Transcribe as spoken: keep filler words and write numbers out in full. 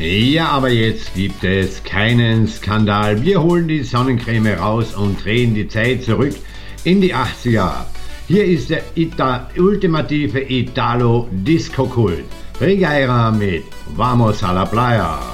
Ja, aber jetzt gibt es keinen Skandal. Wir holen die Sonnencreme raus und drehen die Zeit zurück in die achtziger. Hier ist der Ita- ultimative Italo-Disco-Kult. Rigaira mit Vamos a la Playa.